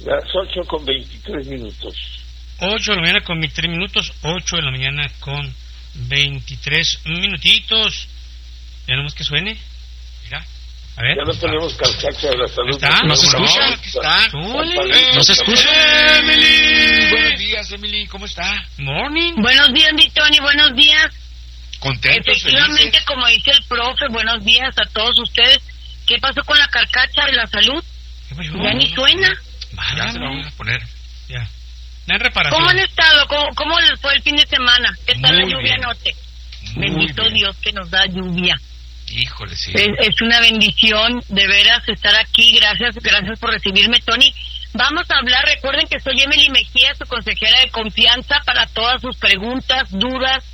Las 8:23. 8 de la mañana con 23 minutos, 8 de la mañana con 23 minutitos. Ya nomás que suene. Mira, a ver. Ya no tenemos calchacha de la salud. ¿Está? ¿No se escucha? Aquí está. ¿No se escucha? Emily. Buenos días, Emily. ¿Cómo está? Morning. Buenos días, mi Tony. Buenos días. Contentos, Efectivamente, felices. como dice el profe, buenos días a todos ustedes. ¿Qué pasó con la carcacha de la salud? ¿Qué pasó? Ya ni suena. Ya se lo vamos a poner. Ya. En reparación. ¿Cómo han estado? ¿Cómo les fue el fin de semana? ¿Qué tal Muy la lluvia bien. anoche? Muy Bendito bien. Dios que nos da lluvia. Híjole, sí. Es una bendición, de veras, estar aquí. Gracias por recibirme, Tony. Vamos a hablar, recuerden que soy Emily Mejía, su consejera de confianza para todas sus preguntas, dudas.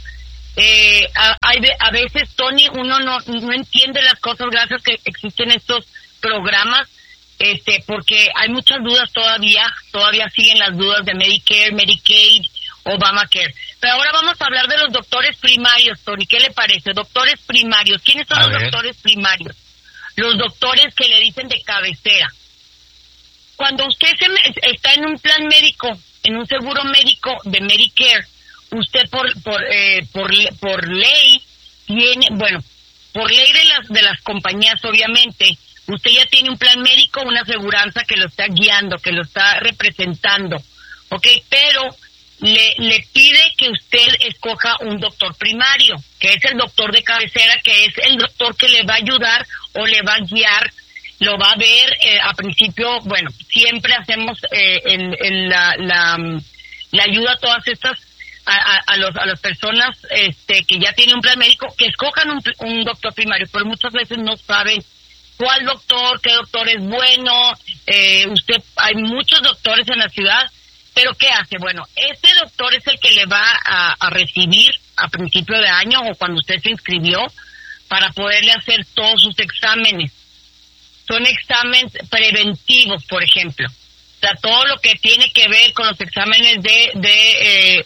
A veces, Tony, uno no entiende las cosas, gracias que existen estos programas, porque hay muchas dudas todavía siguen las dudas de Medicare, Medicaid, Obamacare. Pero ahora vamos a hablar de los doctores primarios, Tony. ¿Qué le parece? Doctores primarios. ¿Quiénes son los doctores primarios? Los doctores que le dicen de cabecera. Cuando usted está en un plan médico, en un seguro médico de Medicare, usted por ley tiene, bueno, por ley de las compañías, obviamente, usted ya tiene un plan médico, una aseguranza que lo está guiando, que lo está representando, ¿ok? Pero le pide que usted escoja un doctor primario, que es el doctor de cabecera, que es el doctor que le va a ayudar o le va a guiar, lo va a ver a principio. Bueno, siempre hacemos la ayuda a todas estas a las personas que ya tienen un plan médico, que escojan un doctor primario, pero muchas veces no saben cuál doctor, qué doctor es bueno. Hay muchos doctores en la ciudad, pero ¿qué hace? Bueno, este doctor es el que le va a recibir a principio de año o cuando usted se inscribió para poderle hacer todos sus exámenes. Son exámenes preventivos, por ejemplo. O sea, todo lo que tiene que ver con los exámenes de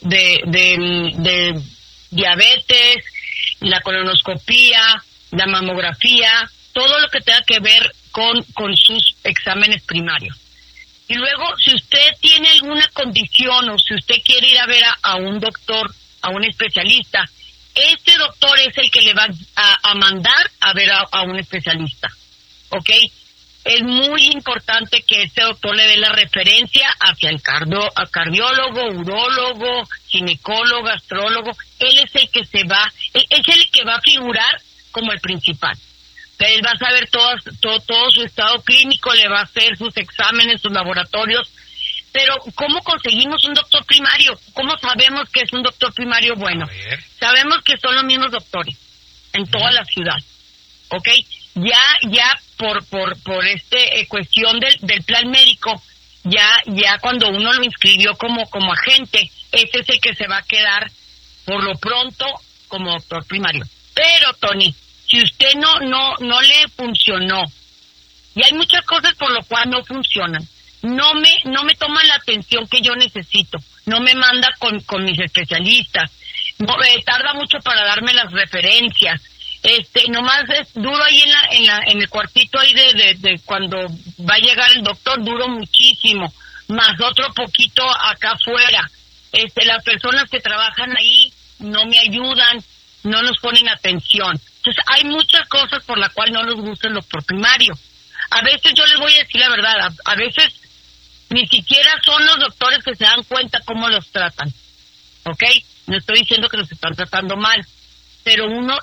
diabetes, la colonoscopía, la mamografía, todo lo que tenga que ver con sus exámenes primarios. Y luego, si usted tiene alguna condición o si usted quiere ir a ver a un doctor, a un especialista, este doctor es el que le va a mandar a ver a un especialista, ¿ok? Es muy importante que este doctor le dé la referencia hacia el cardiólogo, urólogo, ginecólogo, astrólogo. Él es el que es el que va a figurar como el principal. Él va a saber todo su estado clínico, le va a hacer sus exámenes, sus laboratorios. Pero, ¿cómo conseguimos un doctor primario? ¿Cómo sabemos que es un doctor primario bueno? Sabemos que son los mismos doctores en toda la ciudad, ¿ok? Ya por cuestión del plan médico, ya cuando uno lo inscribió como agente, ese es el que se va a quedar por lo pronto como doctor primario. Pero, Tony, si usted no le funcionó, y hay muchas cosas por lo cual no funcionan, no me toman la atención que yo necesito, no me manda con mis especialistas, tarda mucho para darme las referencias, nomás es duro ahí en el cuartito ahí de cuando va a llegar el doctor, duro muchísimo, más otro poquito acá afuera. Las personas que trabajan ahí no me ayudan, no nos ponen atención. Entonces hay muchas cosas por las cuales no nos gusta el doctor primario. A veces, yo les voy a decir la verdad, a veces ni siquiera son los doctores que se dan cuenta cómo los tratan, ¿ok? No estoy diciendo que los están tratando mal, pero uno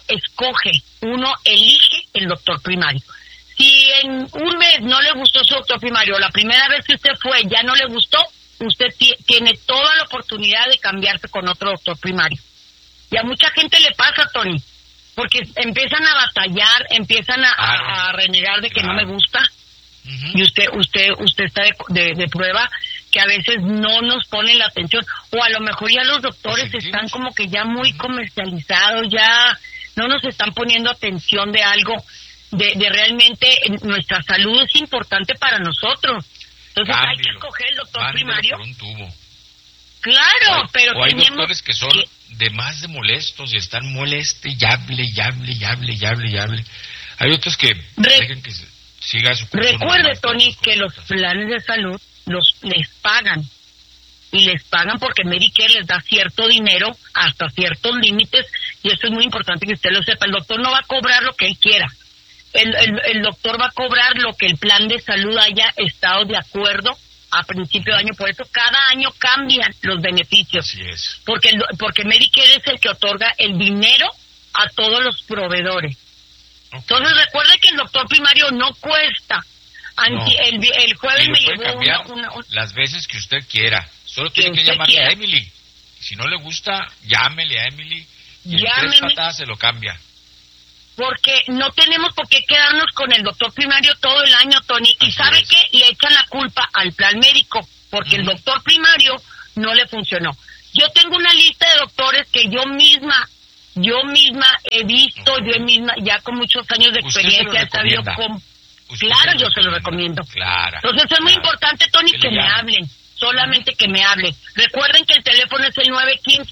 elige el doctor primario. Si en un mes no le gustó su doctor primario, la primera vez que usted fue ya no le gustó, usted tiene toda la oportunidad de cambiarse con otro doctor primario. Y a mucha gente le pasa, Tony, porque empiezan a batallar, empiezan a renegar de que no me gusta. Y usted está de prueba que a veces no nos ponen la atención, o a lo mejor ya los doctores están como que ya muy comercializados, ya no nos están poniendo atención de algo, de realmente nuestra salud es importante para nosotros. Entonces hay que escoger el doctor primario. Por un tubo. Claro, pero hay tenemos doctores que son de más de molestos y están molestos y hable. Hay otros que dejan que siga su curso Recuerde, normal. Tony, que los planes de salud les pagan. Y les pagan porque Medicare les da cierto dinero hasta ciertos límites, y eso es muy importante que usted lo sepa. El doctor no va a cobrar lo que él quiera. El doctor va a cobrar lo que el plan de salud haya estado de acuerdo a principio de año. Por eso cada año cambian los beneficios. Así es. Porque Medicare es el que otorga el dinero a todos los proveedores. Okay. Entonces recuerde que el doctor primario no cuesta. No. El jueves Y me lo puede llevó cambiar una las veces que usted quiera. Solo tiene que usted llamarle quiera. a Emily. Si no le gusta, llámele a Emily. Y en Llámeme. 3 patadas se lo cambia. Porque no tenemos por qué quedarnos con el doctor primario todo el año, Tony. Y Así ¿sabe es. qué? Le echan la culpa al plan médico, porque el doctor primario no le funcionó. Yo tengo una lista de doctores que yo misma he visto, ya con muchos años de ¿Usted se lo experiencia, he sabido recomienda? cómo. Usted Claro, yo se lo recomiendo. Claro. Entonces es muy importante, Tony, Que que le me llame. hablen. Solamente que me hablen. Recuerden que el teléfono es el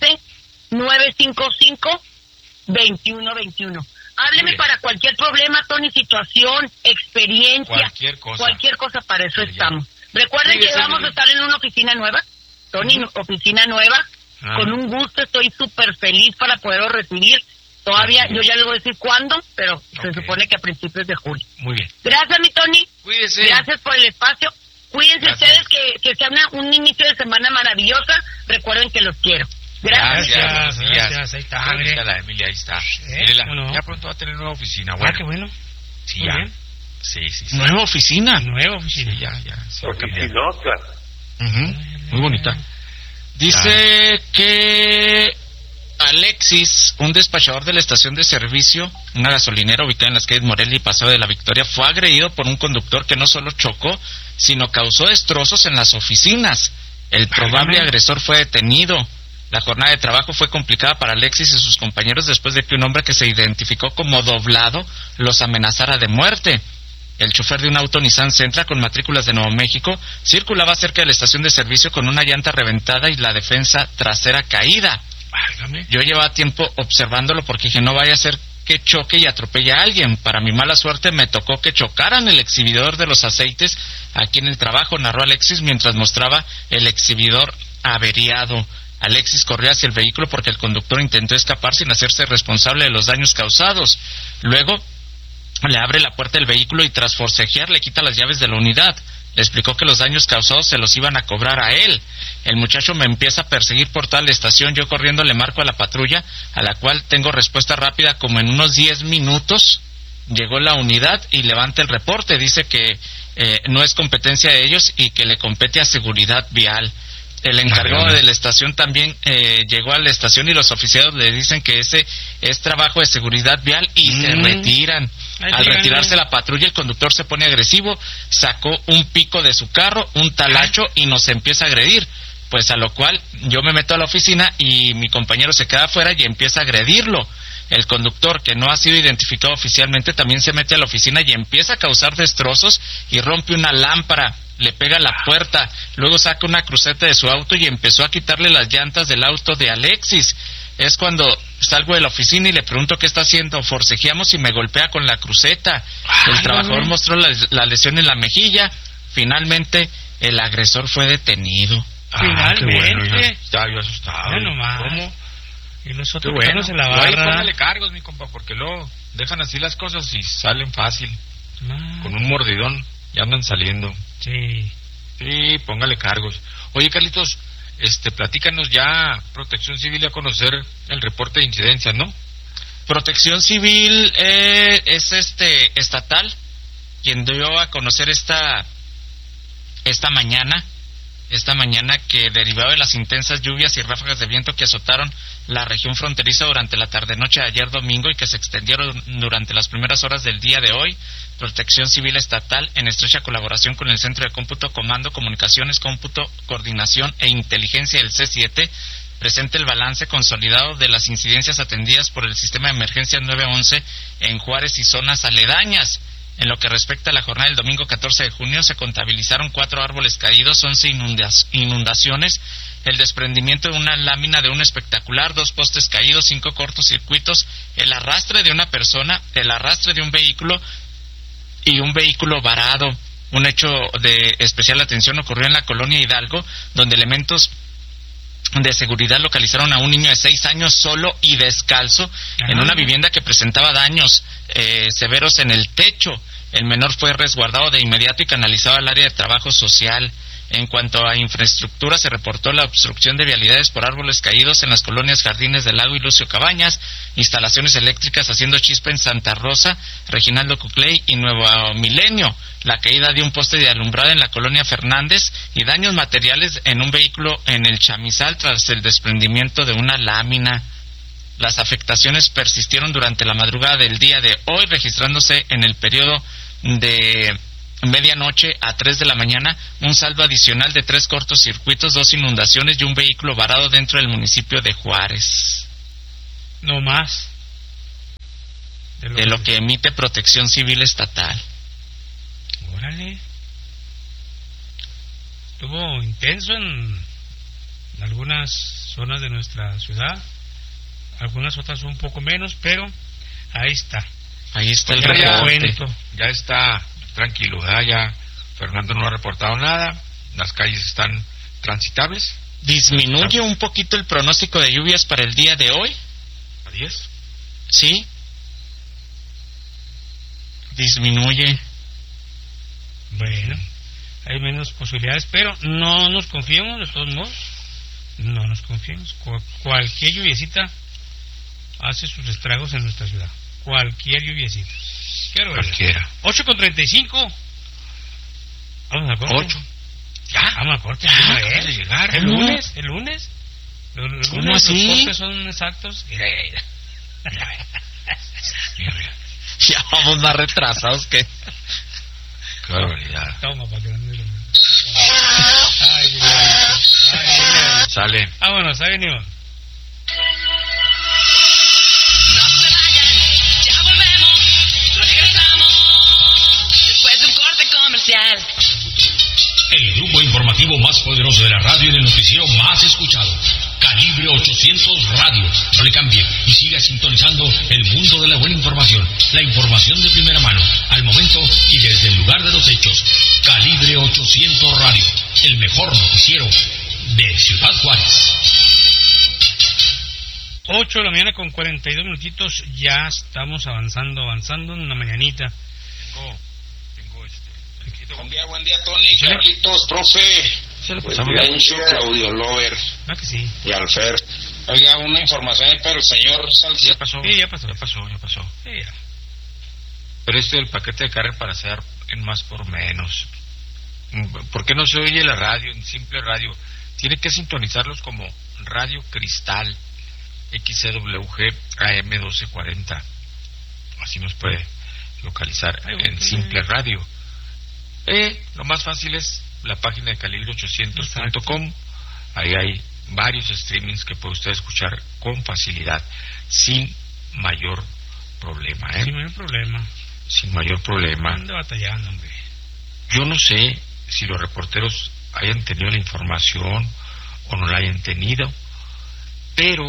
915-955-2121. Hábleme Bien. para cualquier problema, Tony, situación, experiencia. Cualquier cosa. Para eso Que le estamos. Recuerden que Cuídese, vamos a Emily. estar en una oficina nueva. Tony, oficina nueva. Ah. Con un gusto, estoy súper feliz para poderlo recibir. Todavía, Así yo es. ya les voy a decir cuándo, pero se Ok. supone que a principios de julio. Muy bien. Gracias, mi Tony. Cuídese. Gracias por el espacio. Cuídense Gracias. ustedes, que sea un inicio de semana maravillosa. Recuerden que los quiero. Gracias. Buenos días. Gracias, ahí está, Ahí mire. está la Emilia, ahí está. Mírela, ¿cómo no? ya pronto va a tener nueva oficina. Ah, Bueno, qué bueno. sí, Muy ya. bien. Sí. Nueva oficina. Nueva oficina. Sí, ya. Se va a cambiar. Oficinota. Muy bonita. Dice que Alexis, un despachador de la estación de servicio, una gasolinera ubicada en las calles Morelia y Paseo de la Victoria, fue agredido por un conductor que no solo chocó, sino causó destrozos en las oficinas. El probable agresor fue detenido. La jornada de trabajo fue complicada para Alexis y sus compañeros después de que un hombre que se identificó como Doblado los amenazara de muerte. El chofer de un auto Nissan Sentra con matrículas de Nuevo México circulaba cerca de la estación de servicio con una llanta reventada y la defensa trasera caída. Válgame. Yo llevaba tiempo observándolo porque dije, no vaya a ser que choque y atropelle a alguien. Para mi mala suerte me tocó que chocaran el exhibidor de los aceites aquí en el trabajo, narró Alexis mientras mostraba el exhibidor averiado. Alexis corrió hacia el vehículo porque el conductor intentó escapar sin hacerse responsable de los daños causados. Luego le abre la puerta del vehículo y tras forcejear le quita las llaves de la unidad. Le explicó que los daños causados se los iban a cobrar a él. El muchacho me empieza a perseguir por toda la estación. Yo corriendo le marco a la patrulla, a la cual tengo respuesta rápida como en unos 10 minutos. Llegó la unidad y levanta el reporte. Dice que no es competencia de ellos y que le compete a seguridad vial. El encargado de la estación también llegó a la estación y los oficiales le dicen que ese es trabajo de seguridad vial y se retiran. Al retirarse la patrulla, el conductor se pone agresivo, sacó un pico de su carro, un talacho y nos empieza a agredir. Pues a lo cual yo me meto a la oficina y mi compañero se queda afuera y empieza a agredirlo. El conductor, que no ha sido identificado oficialmente, también se mete a la oficina y empieza a causar destrozos y rompe una lámpara, le pega a la puerta, luego saca una cruceta de su auto y empezó a quitarle las llantas del auto de Alexis. Es cuando salgo de la oficina y le pregunto qué está haciendo. Forcejeamos y me golpea con la cruceta. El trabajador mostró la lesión en la mejilla. Finalmente, el agresor fue detenido. Finalmente. Qué bueno, estaba yo asustado. Ya nomás. ¿Cómo? Y los Qué otros bueno. pelos en la Ahí barra. póngale cargos, mi compa, porque luego dejan así las cosas y salen fácil. Ah, Con un mordidón ya andan saliendo. sí. Sí, póngale cargos. Oye, Carlitos, platícanos ya, Protección Civil, a conocer el reporte de incidencias, ¿no? Protección Civil es estatal quien dio a conocer esta mañana que derivado de las intensas lluvias y ráfagas de viento que azotaron la región fronteriza durante la tarde-noche de ayer domingo y que se extendieron durante las primeras horas del día de hoy, Protección Civil Estatal, en estrecha colaboración con el Centro de Cómputo, Comando, Comunicaciones, Cómputo, Coordinación e Inteligencia del C7, presenta el balance consolidado de las incidencias atendidas por el Sistema de Emergencias 911 en Juárez y zonas aledañas. En lo que respecta a la jornada del domingo 14 de junio, se contabilizaron 4 árboles caídos, 11 inundaciones, el desprendimiento de una lámina de un espectacular, 2 postes caídos, 5 cortocircuitos, el arrastre de una persona, el arrastre de un vehículo y un vehículo varado. Un hecho de especial atención ocurrió en la colonia Hidalgo, donde elementos de seguridad localizaron a un niño de 6 años solo y descalzo en una vivienda que presentaba daños severos en el techo. El menor fue resguardado de inmediato y canalizado al área de trabajo social. En cuanto a infraestructura, se reportó la obstrucción de vialidades por árboles caídos en las colonias Jardines del Lago y Lucio Cabañas, instalaciones eléctricas haciendo chispa en Santa Rosa, Reginaldo Cucley y Nuevo Milenio, la caída de un poste de alumbrado en la colonia Fernández y daños materiales en un vehículo en el Chamizal tras el desprendimiento de una lámina. Las afectaciones persistieron durante la madrugada del día de hoy, registrándose en el periodo de medianoche a 3 de la mañana un saldo adicional de 3 cortocircuitos, 2 inundaciones y un vehículo varado dentro del municipio de Juárez. No más de lo que emite Protección Civil Estatal. Órale. Estuvo intenso en algunas zonas de nuestra ciudad, algunas otras un poco menos, pero ahí está. Ahí está el reporte. Ya está tranquilo, ¿verdad? Ya Fernando no ha reportado nada, las calles están transitables. ¿Disminuye un poquito el pronóstico de lluvias para el día de hoy? ¿A 10? Sí. Disminuye. Bueno, hay menos posibilidades, pero no nos confiemos, de todos modos. No nos confiemos. Cualquier lluviecita hace sus estragos en nuestra ciudad. Cualquier lluviecita. Cualquiera. 8:35. Vamos a corte. 8. Ya, vamos a corte. Acabas de llegar. ¿El lunes? ¿El lunes? ¿Cómo así? Los cortes son exactos. Mira. Ya vamos más retrasados que... Qué barbaridad. Toma, para que no... Sale. Vámonos, ahí venimos. El grupo informativo más poderoso de la radio y del noticiero más escuchado. Calibre 800 Radio. No le cambie y siga sintonizando el mundo de la buena información. La información de primera mano, al momento y desde el lugar de los hechos. Calibre 800 Radio. El mejor noticiero de Ciudad Juárez. 8 de la mañana con 42 minutitos. Ya estamos avanzando en la mañanita. Buen día, Tony, Carlitos, profe. Bencho, Claudio Lover. Que sí. Y Alfer. Oiga, una información ahí para el señor Salcedo. Ya pasó. Sí, ya pasó. Sí, ya. Pero el paquete de carga para hacer en más por menos. ¿Por qué no se oye la radio, en simple radio? Tiene que sintonizarlos como Radio Cristal, XCWG AM 1240. Así nos puede localizar en simple radio. Lo más fácil es la página de calibre800.com. Ahí hay varios streamings que puede usted escuchar con facilidad, sin mayor problema. Sin mayor problema. Anda batallando, hombre. Yo no sé si los reporteros hayan tenido la información o no la hayan tenido, pero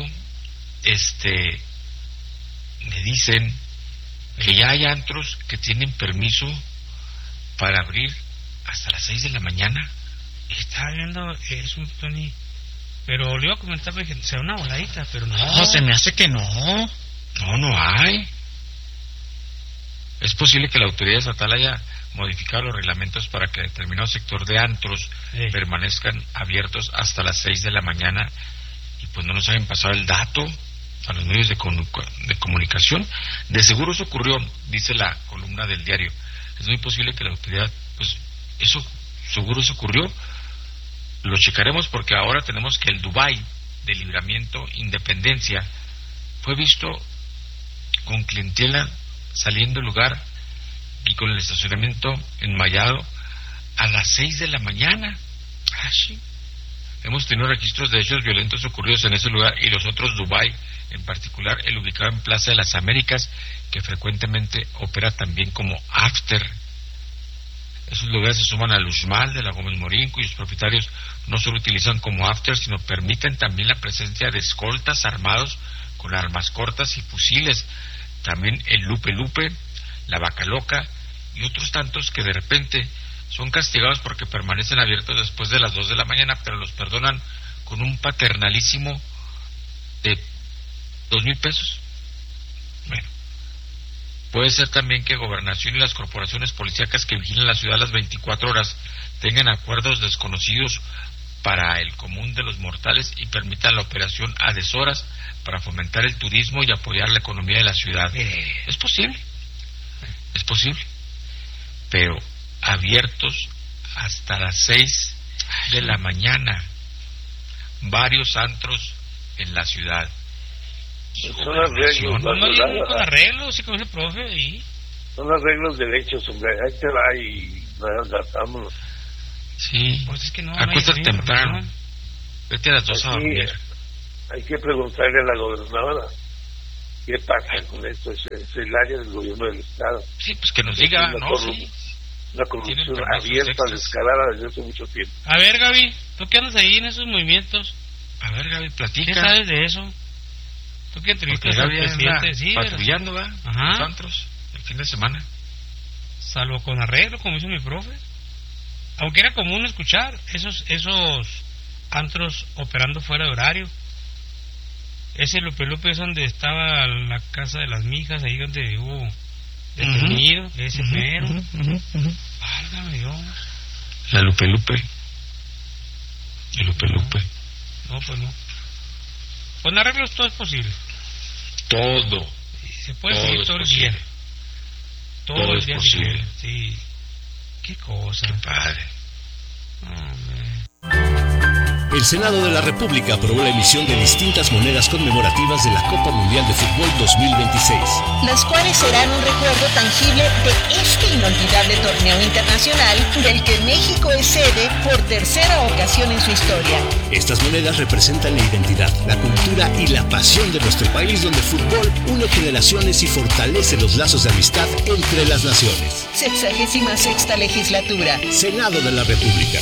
me dicen que ya hay antros que tienen permiso para abrir hasta las 6 de la mañana. Estaba viendo eso, Tony, pero le iba a comentar que será una voladita, pero no. No, se me hace que no. No hay. Es posible que la autoridad estatal haya modificado los reglamentos para que determinado sector de antros permanezcan abiertos hasta las 6 de la mañana y pues no nos hayan pasado el dato a los medios de comunicación. De seguro eso ocurrió, dice la columna del diario. Es muy posible que la autoridad, pues eso seguro se ocurrió. Lo checaremos porque ahora tenemos que el Dubái de Libramiento Independencia fue visto con clientela saliendo del lugar y con el estacionamiento enmayado a las 6 de la mañana. Sí. Hemos tenido registros de hechos violentos ocurridos en ese lugar y los otros Dubái, en particular el ubicado en Plaza de las Américas, que frecuentemente opera también como after. Esos lugares se suman al Uxmal de la Gómez Morín, cuyos propietarios no solo utilizan como after, sino permiten también la presencia de escoltas armados con armas cortas y fusiles. También el Lupe Lupe, la Vaca Loca y otros tantos que de repente son castigados porque permanecen abiertos después de las 2 de la mañana, pero los perdonan con un paternalísimo de 2,000 pesos. Bueno, puede ser también que Gobernación y las corporaciones policíacas que vigilan la ciudad las 24 horas tengan acuerdos desconocidos para el común de los mortales y permitan la operación a deshoras para fomentar el turismo y apoyar la economía de la ciudad. Es posible, pero abiertos hasta las 6 de la mañana, varios antros en la ciudad. Son arreglos, no hay con arreglos, sí, como dice el profe, y son arreglos de derechos, hombre, ahí te va y vámonos. Sí, pues es que no acuéstate temprano, vete a las 2 a dormir. Hay que preguntarle a la gobernadora qué pasa con esto, es el área del gobierno del estado. Sí, pues que nos diga, ¿no? Sí. Una corrupción abierta, descarada desde hace mucho tiempo. A ver, Gaby, ¿tú qué andas ahí en esos movimientos? A ver, Gaby, platica. ¿Qué sabes de eso? ¿Tú qué entrevistas al presidente? Sí, patrullando, ¿va? Los antros, el fin de semana. Salvo con arreglo, como hizo mi profe. Aunque era común escuchar esos antros operando fuera de horario. Ese Lupe es donde estaba la casa de las mijas, ahí donde hubo detenido, ese mero. Válgame Dios. La Lupe. El Lupe. No, pues no. Con arreglos todo es posible. Todo. Se puede seguir todo el día. Todo es posible. Sí. Qué cosa. Qué padre. El Senado de la República aprobó la emisión de distintas monedas conmemorativas de la Copa Mundial de Fútbol 2026. Las cuales serán un recuerdo tangible de este inolvidable torneo internacional del que México es sede por tercera ocasión en su historia. Estas monedas representan la identidad, la cultura y la pasión de nuestro país, donde el fútbol une generaciones y fortalece los lazos de amistad entre las naciones. 66ª legislatura. Senado de la República.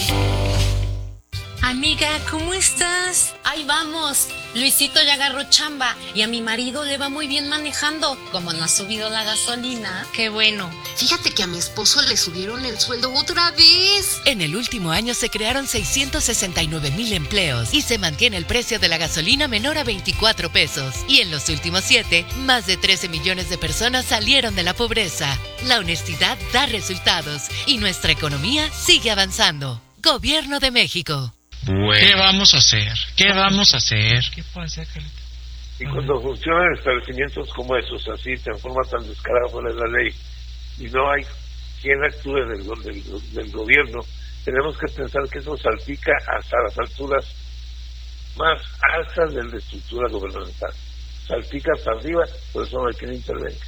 Amiga, ¿cómo estás? Ahí vamos. Luisito ya agarró chamba y a mi marido le va muy bien manejando. Como no ha subido la gasolina. Qué bueno. Fíjate que a mi esposo le subieron el sueldo otra vez. En el último año se crearon 669,000 empleos y se mantiene el precio de la gasolina menor a 24 pesos. Y en los últimos 7, más de 13 millones de personas salieron de la pobreza. La honestidad da resultados y nuestra economía sigue avanzando. Gobierno de México. Bueno. ¿Qué vamos a hacer? ¿Qué puede ser, Carlito? Y cuando funcionan establecimientos como esos, así, en forma tan descarada fuera de la ley, y no hay quien actúe del gobierno, tenemos que pensar que eso salpica hasta las alturas más altas de la estructura gubernamental. Salpica hasta arriba, por eso no hay quien intervenga.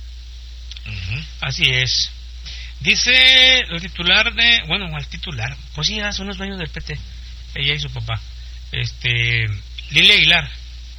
Así es. Dice el titular pues sí, son los dueños del PT, ella y su papá, Lilia Aguilar.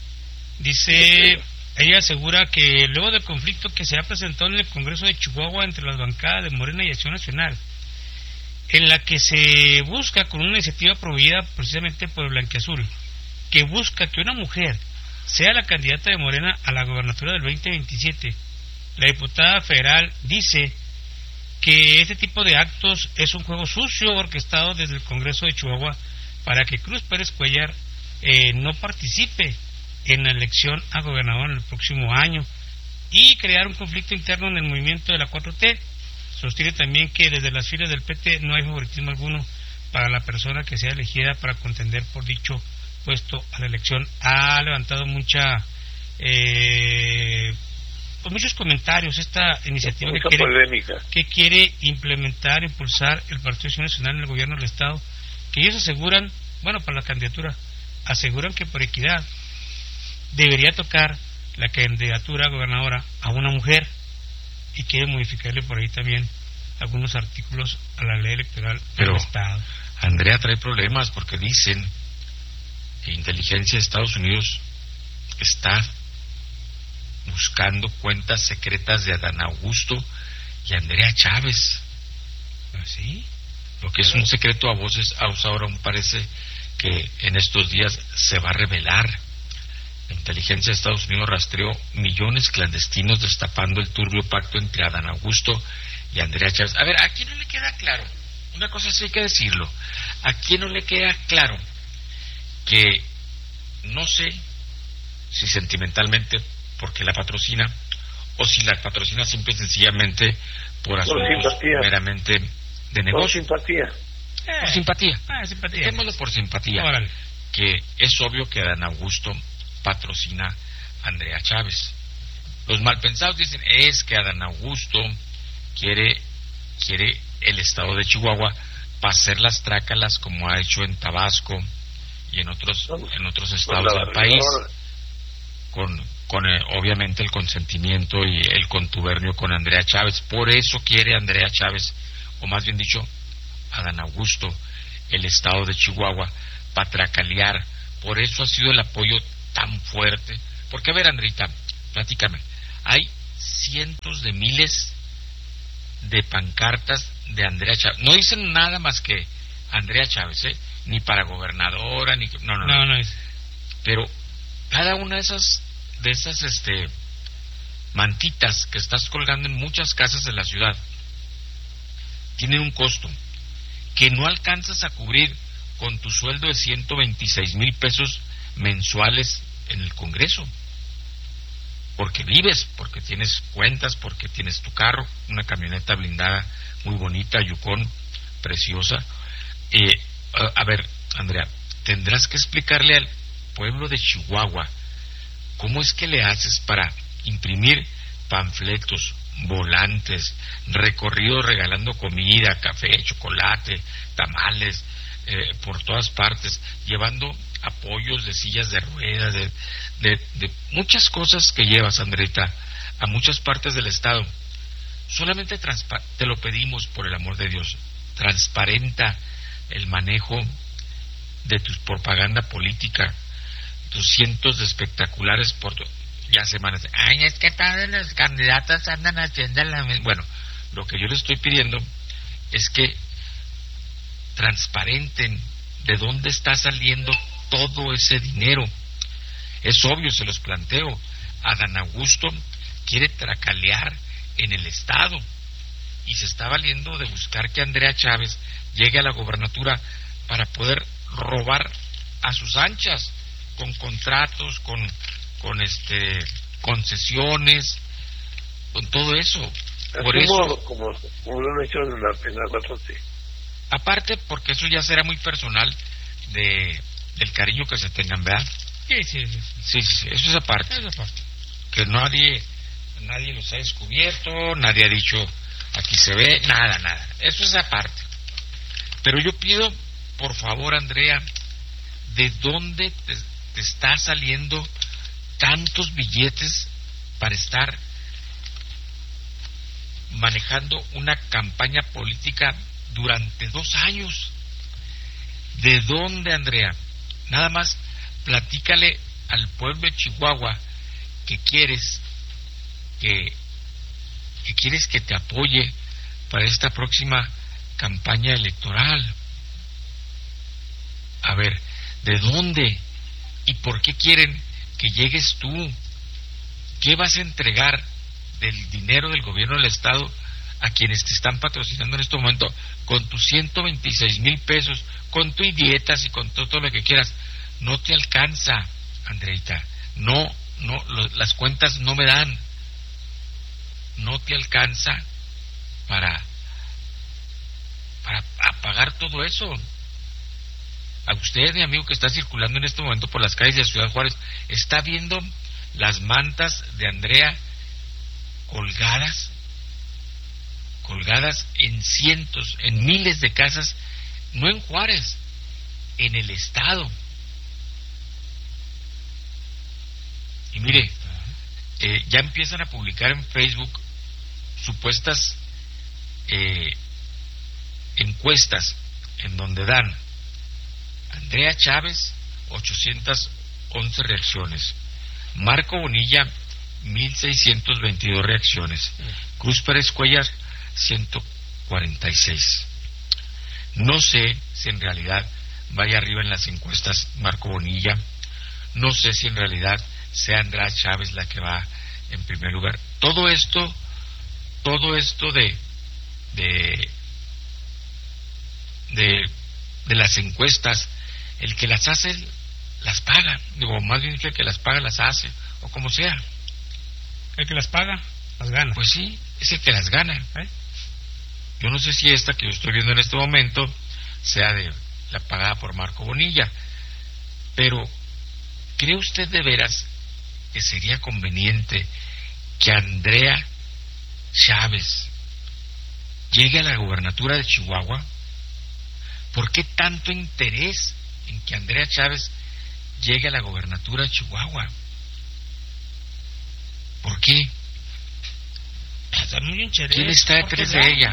Dice, ella asegura que luego del conflicto que se ha presentado en el Congreso de Chihuahua entre las bancadas de Morena y Acción Nacional, en la que se busca con una iniciativa promovida precisamente por el Blanquiazul, que busca que una mujer sea la candidata de Morena a la gobernatura del 2027, la diputada federal dice que este tipo de actos es un juego sucio orquestado desde el Congreso de Chihuahua para que Cruz Pérez Cuellar no participe en la elección a gobernador en el próximo año y crear un conflicto interno en el movimiento de la 4T. Sostiene también que desde las filas del PT no hay favoritismo alguno para la persona que sea elegida para contender por dicho puesto a la elección. Ha levantado muchos comentarios esta iniciativa que quiere implementar, impulsar el Partido Acción Nacional en el gobierno del Estado, que ellos aseguran, para la candidatura, aseguran que por equidad debería tocar la candidatura gobernadora a una mujer y quiere modificarle por ahí también algunos artículos a la ley electoral del Estado. Andrea trae problemas porque dicen que inteligencia de Estados Unidos está buscando cuentas secretas de Adán Augusto y Andrea Chávez. ¿Sí? Lo que es un secreto a voces ahora parece que en estos días se va a revelar. La inteligencia de Estados Unidos rastreó millones clandestinos destapando el turbio pacto entre Adán Augusto y Andrea Chávez. A ver, ¿a quién no le queda claro? Una cosa sí hay que decirlo. ¿A quién no le queda claro que no sé si sentimentalmente porque la patrocina o si la patrocina simple y sencillamente por asuntos meramente de negocio? Por simpatía. Por simpatía. Simpatía. Dejémoslo por simpatía. Órale. Que es obvio que Adán Augusto patrocina a Andrea Chávez. Los malpensados dicen, es que Adán Augusto quiere el estado de Chihuahua para hacer las trácalas como ha hecho en Tabasco y en otros estados del país, con obviamente el consentimiento y el contubernio con Andrea Chávez. Por eso quiere Andrea Chávez, o más bien dicho, Adán Augusto, el estado de Chihuahua, para tracalear. Por eso ha sido el apoyo tan fuerte. Porque, a ver, Andrita, platícame, hay cientos de miles de pancartas de Andrea Chávez. No dicen nada más que Andrea Chávez, ni para gobernadora, ni... No es. Pero cada una de esas mantitas que estás colgando en muchas casas de la ciudad tienen un costo que no alcanzas a cubrir con tu sueldo de 126,000 pesos mensuales en el Congreso, porque vives, porque tienes cuentas, porque tienes tu carro, una camioneta blindada muy bonita, Yukon, preciosa. A ver, Andrea, tendrás que explicarle al pueblo de Chihuahua cómo es que le haces para imprimir panfletos, volantes, recorridos regalando comida, café, chocolate, tamales, por todas partes, llevando apoyos de sillas de ruedas, de muchas cosas que llevas, Andreta, a muchas partes del estado. Solamente te lo pedimos, por el amor de Dios, transparenta el manejo de tu propaganda política, tus cientos de espectaculares ya semanas. Ay, es que todas las candidatas andan haciendo la misma. Bueno, lo que yo le estoy pidiendo es que transparenten de dónde está saliendo todo ese dinero. Es obvio, se los planteo. Adán Augusto quiere tracalear en el estado y se está valiendo de buscar que Andrea Chávez llegue a la gobernatura para poder robar a sus anchas, con contratos, con concesiones, con todo eso. Por eso, como lo han hecho en la 4T. Aparte, porque eso ya será muy personal del cariño que se tengan, ¿verdad? Sí, eso es aparte. Que nadie los ha descubierto, nadie ha dicho aquí se ve, nada. Eso es aparte. Pero yo pido, por favor, Andrea, ¿de dónde te está saliendo tantos billetes para estar manejando una campaña política durante 2 años? ¿De dónde, Andrea? Nada más platícale al pueblo de Chihuahua que quieres que te apoye para esta próxima campaña electoral. A ver, ¿de dónde y por qué quieren que llegues tú? ¿Qué vas a entregar del dinero del gobierno del estado a quienes te están patrocinando en este momento con tus 126,000 pesos, con tu dietas y con todo lo que quieras? No te alcanza, Andreita. No, las cuentas no me dan. No te alcanza para pagar todo eso. A usted, mi amigo que está circulando en este momento por las calles de Ciudad Juárez, está viendo las mantas de Andrea colgadas en cientos, en miles de casas, no en Juárez, en el estado. Y mire, ya empiezan a publicar en Facebook supuestas encuestas en donde dan Andrea Chávez 811 reacciones, Marco Bonilla 1622 reacciones, Cruz Pérez Cuellar 146. No sé si en realidad vaya arriba en las encuestas Marco Bonilla, no sé si en realidad sea Andrea Chávez la que va en primer lugar. Todo esto de las encuestas, el que las hace las paga, digo, más bien el que las paga las hace, o como sea. El que las paga las gana. Pues sí, es el que las gana. Yo no sé si esta que yo estoy viendo en este momento sea de la pagada por Marco Bonilla, pero ¿cree usted de veras que sería conveniente que Andrea Chávez llegue a la gubernatura de Chihuahua? ¿Por qué tanto interés en que Andrea Chávez llegue a la gubernatura de Chihuahua? ¿Por qué? Está muy interés. ¿Quién está detrás de ella?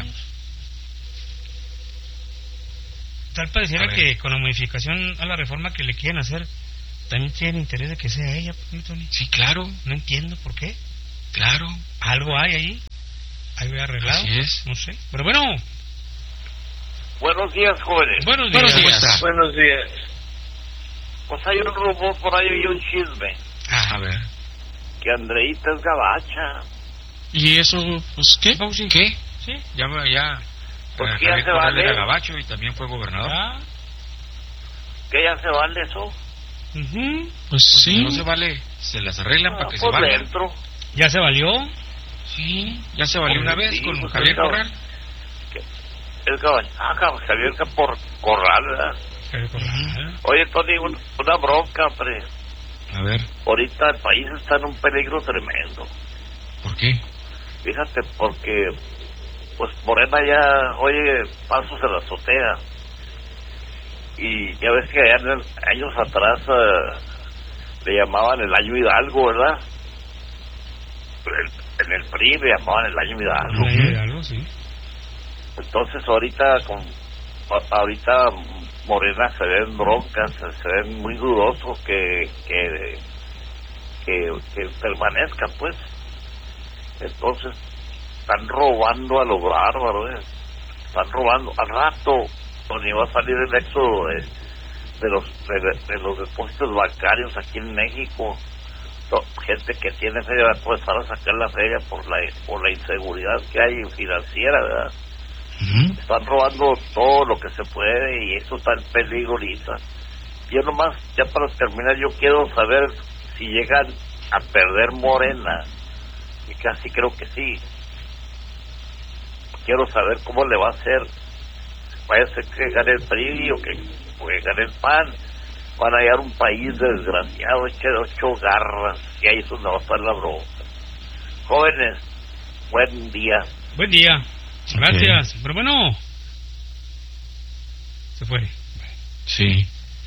Tal pareciera que con la modificación a la reforma que le quieren hacer, también tienen interés de que sea ella, Tony. Sí, claro. No entiendo por qué. Claro. Algo hay ahí. Algo arreglado. Así es. No sé. Pero bueno. Buenos días, jóvenes. Buenos días. Buenos días. Pues hay un rumor por ahí y un chisme. A ver. Que Andreita es gabacha. ¿Y eso, pues qué? ¿Qué? Sí. Ya. Pues que Javier ya se Corral vale. era gabacho y también fue gobernador. Que ya se vale eso. Pues sí. Si no se vale, se las arreglan para que se Por valga. dentro. ¿Ya se valió? Sí, ya se valió una vez con pues, Javier Corral. El gabacho. Javier Corral, ¿verdad? Javier Corral. Oye, Tony, una bronca, hombre. A ver. Ahorita el país está en un peligro tremendo. ¿Por qué? Fíjate, porque pues Morena ya oye pasos en la azotea. Y ya ves que años atrás le llamaban el año Hidalgo, ¿verdad? En el PRI le llamaban el año Hidalgo. El año Hidalgo, sí. Entonces ahorita Morena se ven broncas, se ven muy dudosos que permanezcan, pues. Entonces están robando a lo bárbaro, están robando. Al rato, donde va a salir el éxodo de los depósitos bancarios aquí en México, gente que tiene feria va a empezar a sacar la feria por la inseguridad que hay financiera, ¿verdad? Están robando todo lo que se puede y eso está en peligro ahorita. Yo nomás, ya para terminar, yo quiero saber si llegan a perder Morena, y casi creo que sí. Quiero saber cómo le va a hacer. Vaya a ser que gane el PRI o que gane el PAN. Van a hallar un país desgraciado, hecho garras, y ahí es donde va a estar la bronca. Jóvenes, buen día. Buen día. Gracias. Pero bueno, se fue. Sí.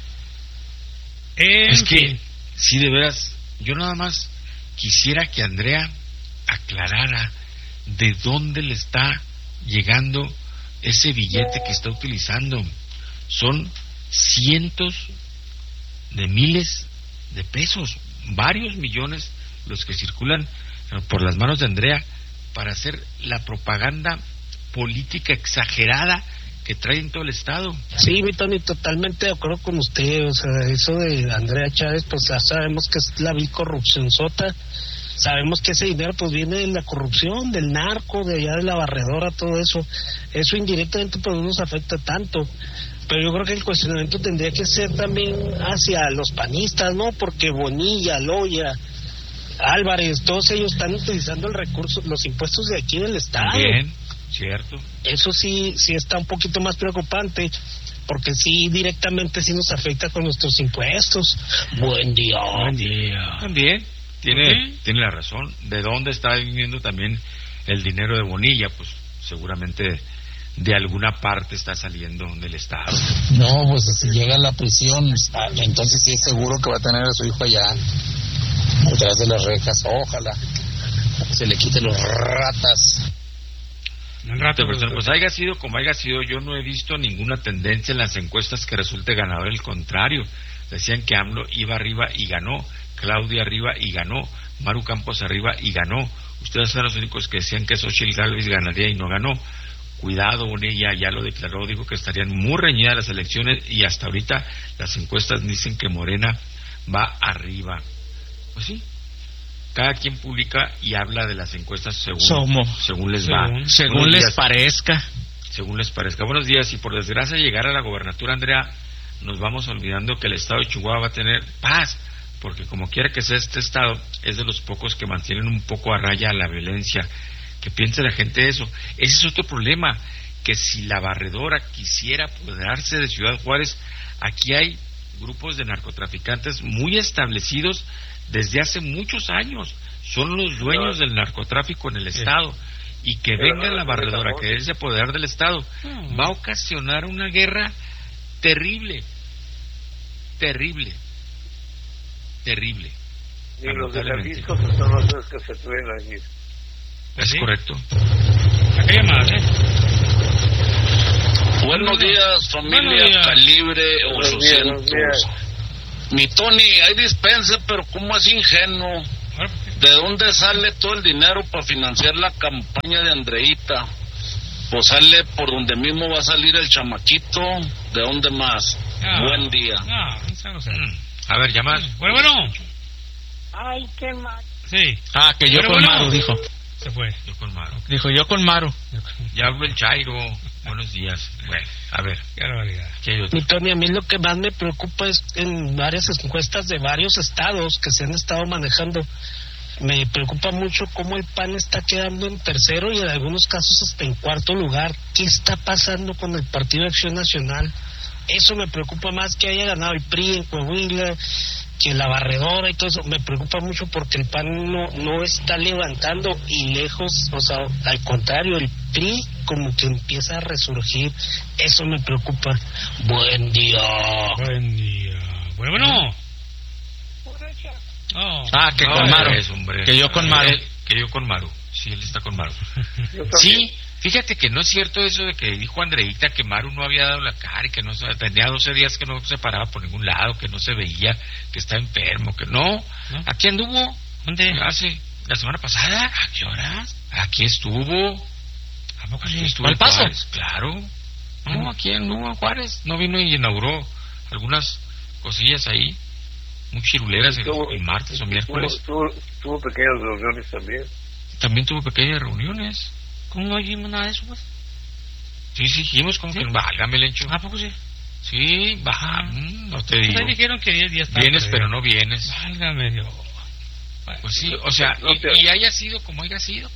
Es que, fin. sí, de veras, yo nada más quisiera que Andrea aclarara de dónde le está llegando ese billete que está utilizando. Son cientos de miles de pesos, varios millones los que circulan por las manos de Andrea para hacer la propaganda política exagerada que trae en todo el estado. Sí, mi Tony, totalmente de acuerdo con usted. O sea, eso de Andrea Chávez, pues ya sabemos que es la vil corrupción sota. Sabemos que ese dinero pues viene de la corrupción, del narco, de allá de la barredora, todo eso. Eso indirectamente pues no nos afecta tanto. Pero yo creo que el cuestionamiento tendría que ser también hacia los panistas, ¿no? Porque Bonilla, Loya, Álvarez, todos ellos están utilizando el recurso, los impuestos de aquí del estado. Bien, cierto. Eso sí está un poquito más preocupante, porque sí directamente sí nos afecta con nuestros impuestos. Buen día. Buen día. También tiene la razón. ¿De dónde está viniendo también el dinero de Bonilla? Pues seguramente de alguna parte está saliendo del estado. No, pues si llega a la prisión, entonces sí es seguro que va a tener a su hijo allá detrás de las rejas. Ojalá se le quiten los ratas. Pues haya sido como haya sido, yo no he visto ninguna tendencia en las encuestas que resulte ganador. El contrario, decían que AMLO iba arriba y ganó, Claudia arriba y ganó, Maru Campos arriba y ganó. Ustedes son los únicos que decían que Xochitl Gálvez ganaría y no ganó. Cuidado, Bonilla ya lo declaró, dijo que estarían muy reñidas las elecciones y hasta ahorita las encuestas dicen que Morena va arriba. Pues sí, cada quien publica y habla de las encuestas según les va. Según les parezca. Según les parezca. Buenos días. Y por desgracia llegar a la gobernatura, Andrea, nos vamos olvidando que el estado de Chihuahua va a tener paz, porque como quiera que sea este estado, es de los pocos que mantienen un poco a raya la violencia. Que piense la gente eso. Ese es otro problema, que si la barredora quisiera apoderarse de Ciudad Juárez, aquí hay grupos de narcotraficantes muy establecidos desde hace muchos años. Son los dueños del narcotráfico en el estado. Y que venga la barredora a quererse apoderar del estado va a ocasionar una guerra terrible. Y los de Jalisco son los que se atreven a ir. Es correcto. Acá hay más, Buenos días, familia Calibre 800. Mi Tony, hay dispensa, pero ¿cómo es ingenuo? ¿De dónde sale todo el dinero para financiar la campaña de Andreita? Pues sale por donde mismo va a salir el chamaquito. ¿De dónde más? Buen día. A ver, llamas. Bueno. Ay, qué mal. Sí. Que yo con Maru, dijo. Se fue. Yo con Maru. Dijo yo con Maru. Ya habló el Chairo. Buenos días. Bueno, a ver. Qué barbaridad. Mi Tony, a mí lo que más me preocupa es en varias encuestas de varios estados que se han estado manejando. Me preocupa mucho cómo el PAN está quedando en tercero y en algunos casos hasta en cuarto lugar. ¿Qué está pasando con el Partido de Acción Nacional? Eso me preocupa más que haya ganado el PRI en Coahuila, que la barredora y todo eso. Me preocupa mucho porque el PAN no está levantando y lejos, o sea, al contrario, el PRI como que empieza a resurgir. Eso me preocupa. Buen día. Bueno. Que con Maru. Que yo con Maru. Que yo con Maru. Sí, él está con Maru. Sí, fíjate que no es cierto eso de que dijo Andreita que Maru no había dado la cara y que no tenía 12 días que no se paraba por ningún lado, que no se veía, que está enfermo, que no. Aquí anduvo. ¿Dónde? La semana pasada. ¿A qué horas? Aquí estuvo. ¿A poco sí? ¿Al Paso? Claro. No, aquí anduvo en Juárez. No vino y inauguró algunas cosillas ahí. Muy chiruleras el martes o miércoles. Tuvo pequeñas reuniones también. También tuvo pequeñas reuniones. ¿Cómo no oímos nada de eso, pues? Sí, dijimos como que válgame el hecho. ¿A poco sí? Sí, no te digo. Pues dijeron que 10 días tarde. Vienes, pero no vienes. Válgame Dios. Pues sí, o sea, y haya sido como haya sido.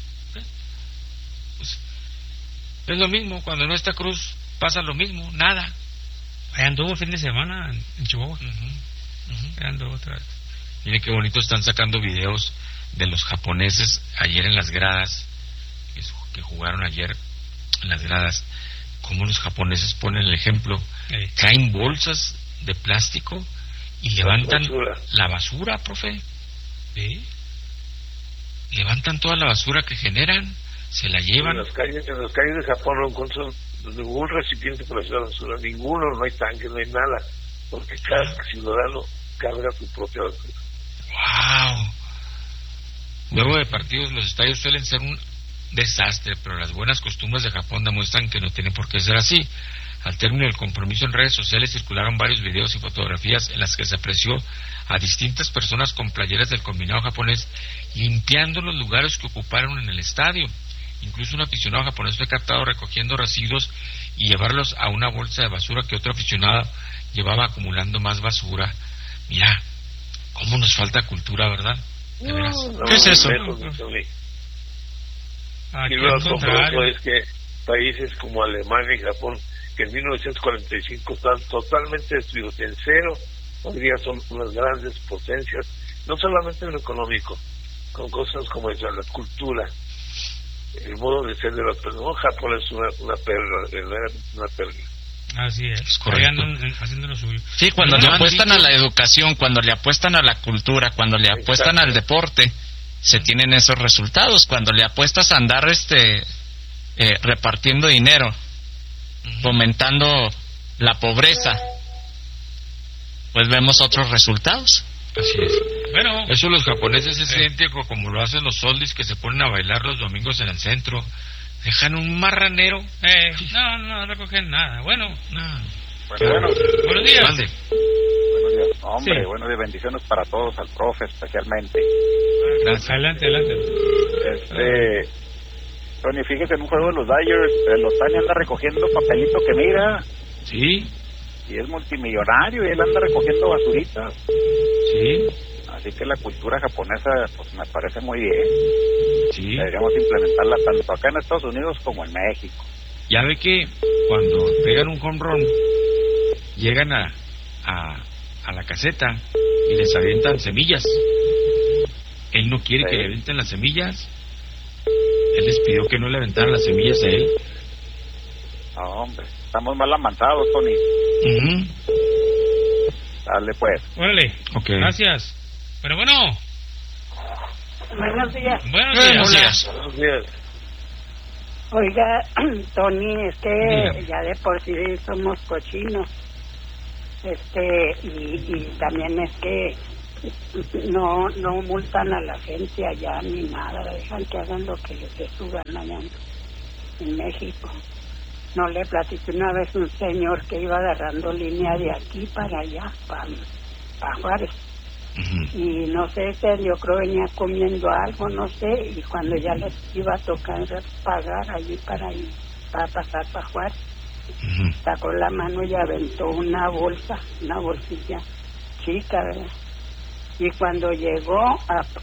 Pues, es lo mismo, cuando no está Cruz pasa lo mismo, nada. Ahí anduvo el fin de semana en Chihuahua. Otra vez. Miren qué bonito están sacando videos de los japoneses ayer en las gradas, que jugaron ayer en las gradas. Cómo los japoneses ponen el ejemplo, traen bolsas de plástico y levantan la basura, profe. Levantan toda la basura que generan, se la llevan. En las calles de Japón no encuentran ningún recipiente para hacer la basura, ninguno, no hay tanque, no hay nada, porque cada ciudadano carga su propia basura. ¡Wow! Luego de partidos, los estadios suelen ser un desastre, pero las buenas costumbres de Japón demuestran que no tiene por qué ser así. Al término del compromiso en redes sociales circularon varios videos y fotografías en las que se apreció a distintas personas con playeras del combinado japonés limpiando los lugares que ocuparon en el estadio. Incluso un aficionado japonés fue captado recogiendo residuos y llevarlos a una bolsa de basura que otro aficionado llevaba acumulando más basura. Mira, cómo nos falta cultura, ¿verdad? ¿De veras? ¿Qué es eso? Y luego lo contrario es que países como Alemania y Japón, que en 1945 están totalmente destruidos en cero, hoy día son unas grandes potencias, no solamente en lo económico, con cosas como esa, la cultura, el modo de ser de las personas. No, Japón es una perla, una perla. Así es, correcto. Haciendo lo suyo. Sí, cuando le apuestan a la educación, cuando le apuestan a la cultura, cuando le apuestan al deporte, se tienen esos resultados. Cuando le apuestas a andar repartiendo dinero, fomentando la pobreza, pues vemos otros resultados. Así es. Bueno, eso los japoneses es idéntico como lo hacen los soldis que se ponen a bailar los domingos en el centro. Dejan un marranero. No recogen nada. Bueno, buenos días. Buenos días. Hombre, buenos días. Bendiciones para todos, al profe especialmente. Gracias. Adelante. Tony, fíjese, en un juego de los Dodgers, el Otani anda recogiendo papelito que mira. Sí. Y es multimillonario y él anda recogiendo basuritas. Sí. Así que la cultura japonesa, pues me parece muy bien. Sí. Deberíamos implementarla tanto acá en Estados Unidos como en México. Ya ve que cuando pegan un home run, llegan a la caseta y les avientan semillas. Él no quiere que le avienten las semillas. Él les pidió que no le aventaran las semillas a él. No, hombre, estamos mal amantados, Tony. Dale, pues. Órale. Okay. Gracias. Pero bueno. Buenos días. Buenos días. Oiga, Tony, es que ya de por sí somos cochinos. Y también es que no multan a la gente allá ni nada, dejan que hagan lo que les dé su gana allá en México. No le platiqué una vez un señor que iba agarrando línea de aquí para allá, para Juárez. Y no sé, yo creo venía comiendo algo, no sé, y cuando ya les iba a tocar pagar allí para pasar para Juárez, sacó la mano y aventó una bolsilla chica, ¿verdad? Y cuando llegó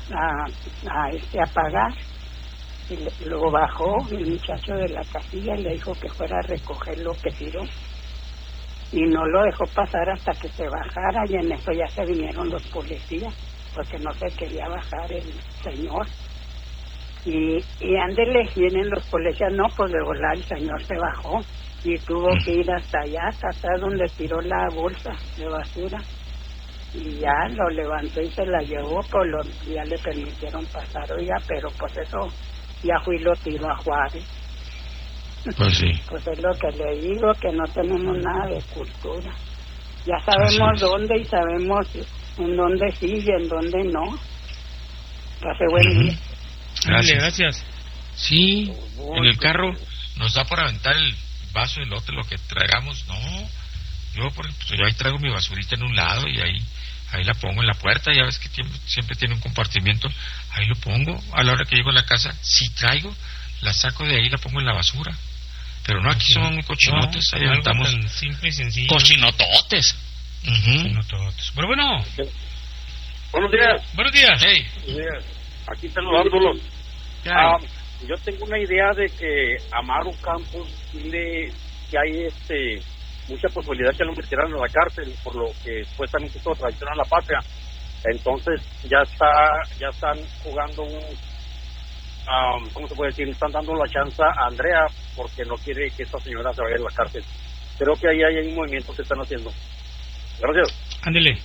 a pagar, lo bajó el muchacho de la casilla y le dijo que fuera a recoger lo que tiró. Y no lo dejó pasar hasta que se bajara, y en eso ya se vinieron los policías, porque no se quería bajar el señor. Y ándele, vienen los policías, no, pues de volar el señor se bajó y tuvo que ir hasta allá, hasta donde tiró la bolsa de basura. Y ya lo levantó y se la llevó, pues ya le permitieron pasar, oiga, pero pues eso ya fui y lo tiró a Juárez. Pues sí. Pues es lo que le digo, que no tenemos nada de cultura. Ya sabemos dónde y sabemos en dónde sí y en dónde no. Hace buen día. Gracias. Sí, en el carro nos da por aventar el vaso de lote, lo que traigamos. No, yo ahí traigo mi basurita en un lado y ahí la pongo en la puerta. Ya ves que siempre tiene un compartimiento. Ahí lo pongo. A la hora que llego a la casa, si traigo, la saco de ahí y la pongo en la basura. Pero no, aquí somos muy cochinotes. Ahí aventamos simple y sencillo. Cochinototes. Cochinototes. Pero bueno. Buenos días. Buenos días. Hey. Buenos días. Aquí saludándolos. Yo tengo una idea de que a Maru Campos que hay mucha posibilidad que lo metieran a la cárcel por lo que supuestamente hizo traición a la patria. Entonces ya están jugando ¿cómo se puede decir? Están dando la chance a Andrea porque no quiere que esta señora se vaya a la cárcel. Creo que ahí hay un movimiento que están haciendo. Gracias. Ándele.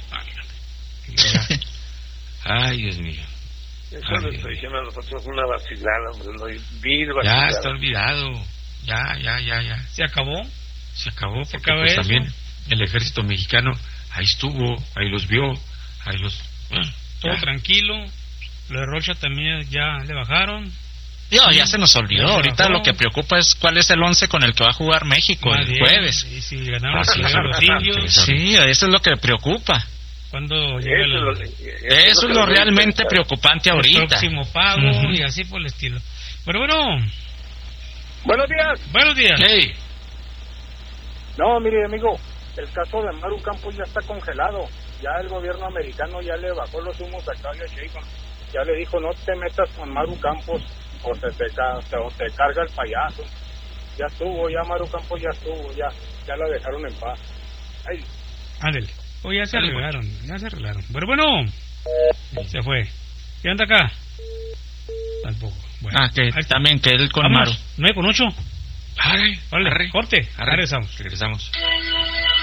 Ay, Dios mío. Eso lo estoy diciendo a nosotros, una vacilada, hombre. Ya está olvidado. Ya. ¿Se acabó? Se acabó porque pues también el ejército mexicano ahí estuvo, ahí los vio, todo tranquilo. Lo de Rocha también ya le bajaron. Ya se nos olvidó. Ahorita lo que preocupa es cuál es el 11 con el que va a jugar México el jueves. Y si ganaron los indios. Sí, eso es lo que preocupa. Cuando llega eso es lo realmente preocupante ahorita. El próximo pago y así por el estilo. Pero bueno. Buenos días. Buenos días. Hey. No, mire, amigo, el caso de Maru Campos ya está congelado. Ya el gobierno americano ya le bajó los humos a Claudia Sheinbaum. Ya le dijo, no te metas con Maru Campos o te carga el payaso. Ya estuvo, ya Maru Campos ya estuvo, ya la dejaron en paz. Ay. Ándale. Ya se arreglaron. Pero bueno, se fue. ¿Qué anda acá? Tampoco. Bueno, que también que él con Maru. 9:08. Vale, corte. Regresamos.